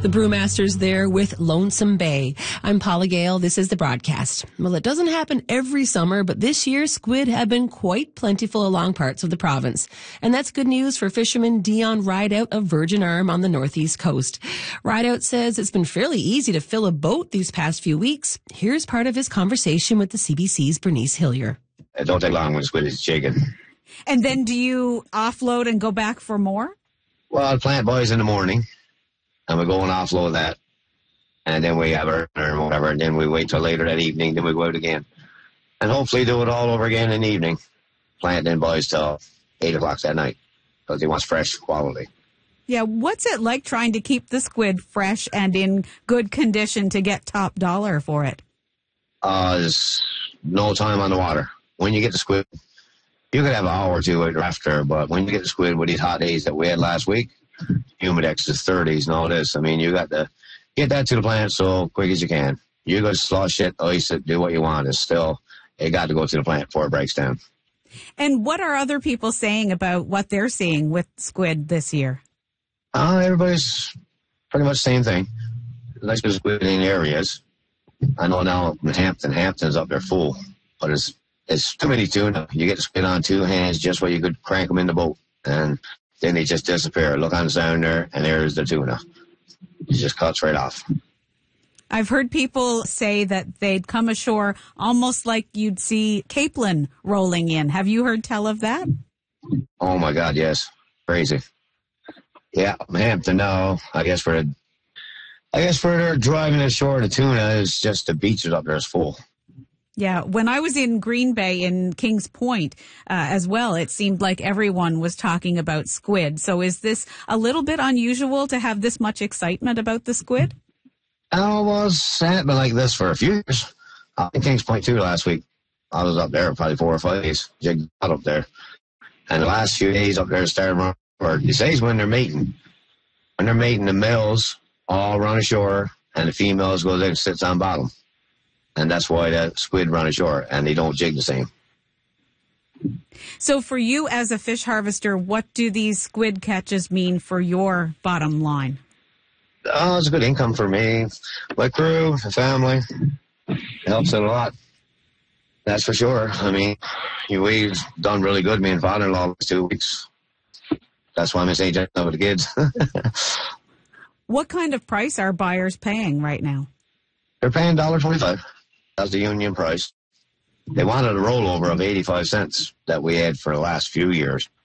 The Brewmasters there with Lonesome Bay. I'm Paula Gale. This is the broadcast. Well, it doesn't happen every summer, but this year squid have been quite plentiful along parts of the province. And that's good news for fisherman Dion Rideout of Virgin Arm on the northeast coast. Rideout says it's been fairly easy to fill a boat these past few weeks. Here's part of his conversation with the CBC's Bernice Hillier. It don't take long when squid is jigging. And then do you offload and go back for more? Well, plant boys in the morning, and we go and offload that. And then we have our or whatever, and then we wait till later that evening, then we go out again. And hopefully do it all over again in the evening. Plant in boys till 8 o'clock that night, because he wants fresh quality. Yeah, what's it like trying to keep the squid fresh and in good condition to get top dollar for it? There's no time on the water. When you get the squid, you could have an hour or two after, but when you get the squid with these hot days that we had last week, Humidex is 30s and all this. I mean, you got to get that to the plant so quick as you can. You go slosh it, ice it, do what you want. It's still, it got to go to the plant before it breaks down. And what are other people saying about what they're seeing with squid this year? Everybody's pretty much the same thing. Like there's squid in areas. I know now in Hampton's up there full, but it's too many tuna. You get the squid on two hands just where you could crank them in the boat, and then they just disappear. Look on the sound there, and there's the tuna. It just cuts right off. I've heard people say that they'd come ashore almost like you'd see capelin rolling in. Have you heard tell of that? Oh, my God, yes. Crazy. Yeah, Hampton, no. I guess for driving ashore, the tuna is just the beaches up there is full. Yeah, when I was in Green Bay in Kings Point as well, it seemed like everyone was talking about squid. So is this a little bit unusual to have this much excitement about the squid? Oh, well, it's been like this for a few years. In Kings Point, too, last week. I was up there probably 4 or 5 days. Jigged out up there. And the last few days up there started, or these days when they're mating. When they're mating, the males all run ashore, and the females go there and sits on bottom. And that's why the squid run ashore, and they don't jig the same. So for you as a fish harvester, what do these squid catches mean for your bottom line? Oh, it's a good income for me, my crew, the family. It helps out a lot. That's for sure. I mean, we've done really good, me and father-in-law, last 2 weeks. That's why I'm in St. John with the kids. What kind of price are buyers paying right now? They're paying $1.25. That's the union price. They wanted a rollover of 85 cents that we had for the last few years.